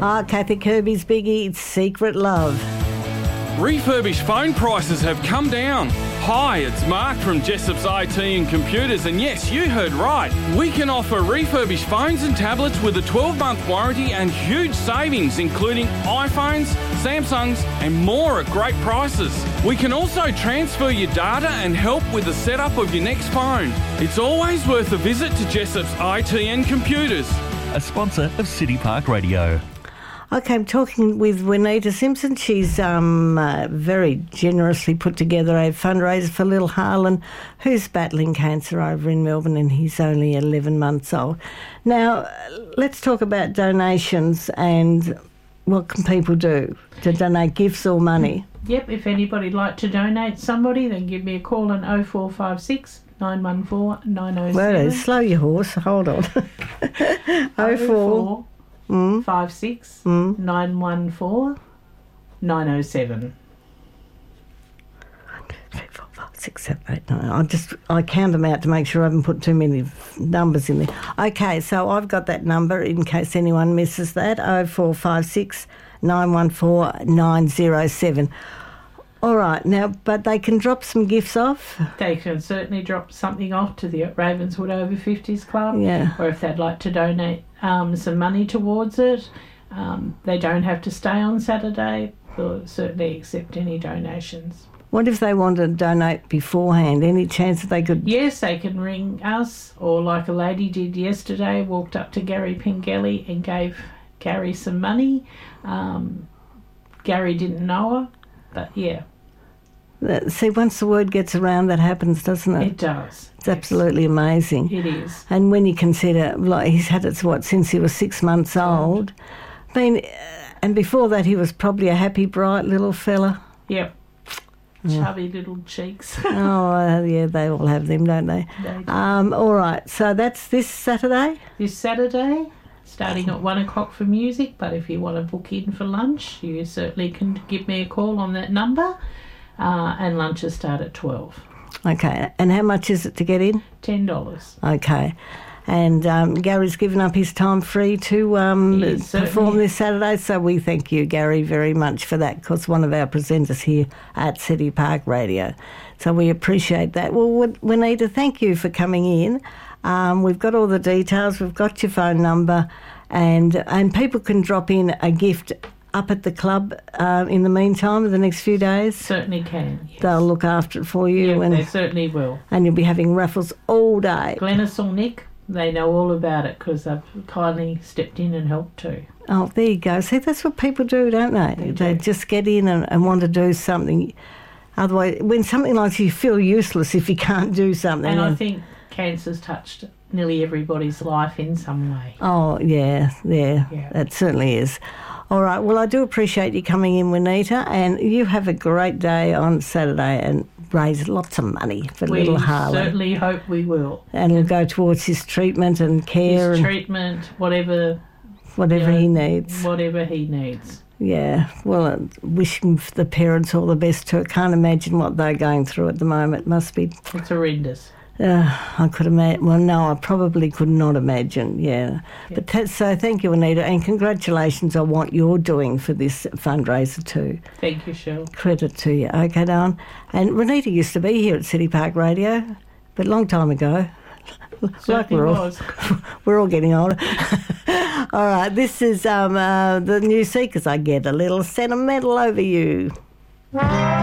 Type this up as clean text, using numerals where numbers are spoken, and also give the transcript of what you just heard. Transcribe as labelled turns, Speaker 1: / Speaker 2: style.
Speaker 1: Kathy Kirby's biggie, it's Secret Love.
Speaker 2: Refurbished phone prices have come down. Hi, it's Mark from Jessop's IT and Computers, and yes, you heard right. We can offer refurbished phones and tablets with a 12-month warranty and huge savings, including iPhones, Samsungs, and more at great prices. We can also transfer your data and help with the setup of your next phone. It's always worth a visit to Jessop's IT and Computers.
Speaker 3: A sponsor of City Park Radio.
Speaker 1: Okay, I'm talking with Juanita Simpson. She's very generously put together a fundraiser for little Harlan, who's battling cancer over in Melbourne, and he's only 11 months old. Now, let's talk about donations and what can people do to donate gifts or money.
Speaker 4: Yep, if anybody'd like to donate somebody, then give me a call on 0456 914 907.
Speaker 1: Well, slow your horse. Hold on. 04
Speaker 4: 56 914 907.
Speaker 1: 4, 5, 6, 7, 8, 9. I count them out to make sure I haven't put too many numbers in there. Okay, so I've got that number in case anyone misses that. 0456 914 907. All right, now, but they can drop some gifts off?
Speaker 4: They can certainly drop something off to the Ravenswood Over 50s Club.
Speaker 1: Yeah.
Speaker 4: Or if they'd like to donate some money towards it, they don't have to stay on Saturday. We'll certainly accept any donations.
Speaker 1: What if they want to donate beforehand? Any chance that they could...
Speaker 4: Yes, they can ring us, or like a lady did yesterday, walked up to Gary Pingelly and gave Gary some money. Gary didn't know her, but yeah.
Speaker 1: See, once the word gets around, that happens, doesn't it?
Speaker 4: It does.
Speaker 1: It's absolutely amazing.
Speaker 4: It is.
Speaker 1: And when you consider, like, he's had it, since he was 6 months old. I mean, and before that, he was probably a happy, bright little fella.
Speaker 4: Yep. Chubby little cheeks.
Speaker 1: Yeah, they all have them, don't they?
Speaker 4: They do.
Speaker 1: All right, so that's this Saturday?
Speaker 4: This Saturday, starting at 1 o'clock for music, but if you want to book in for lunch, you certainly can give me a call on that number. And lunches start at 12.
Speaker 1: Okay, and how much is it to get in?
Speaker 4: $10.
Speaker 1: Okay, and Gary's given up his time free to perform this Saturday, so we thank you, Gary, very much for that, because one of our presenters here at City Park Radio. So we appreciate that. Well, Juanita, thank you for coming in. We've got all the details, we've got your phone number, and people can drop in a gift up at the club in the meantime, in the next few days?
Speaker 4: Certainly can, yes.
Speaker 1: They'll look after it for you.
Speaker 4: Yeah, they certainly will.
Speaker 1: And you'll be having raffles all day.
Speaker 4: Glenys or Nick, they know all about it because they've kindly stepped in and helped too.
Speaker 1: Oh, there you go. See, that's what people do, don't they? They just get in and want to do something. Otherwise, when something like you feel useless if you can't do something.
Speaker 4: And I think cancer's touched nearly everybody's life in some way.
Speaker 1: Oh, yeah, it certainly is. All right, well, I do appreciate you coming in, Juanita, and you have a great day on Saturday and raise lots of money for little Harlan.
Speaker 4: We certainly hope we will.
Speaker 1: And it'll go towards his treatment and care.
Speaker 4: His treatment, whatever
Speaker 1: he needs.
Speaker 4: Whatever he needs.
Speaker 1: Yeah, well, wishing the parents all the best too. I can't imagine what they're going through at the moment. It must be...
Speaker 4: It's horrendous.
Speaker 1: I could imagine. Well, no, I probably could not imagine. Yeah, but so thank you, Anita, and congratulations on what you're doing for this fundraiser too.
Speaker 4: Thank you, Cheryl. Credit
Speaker 1: to you. Okay, darling. And Renita used to be here at City Park Radio, but a long time ago.
Speaker 4: Like
Speaker 1: we're all getting older. All right, this is the New Seekers. I Get a Little Sentimental Over You.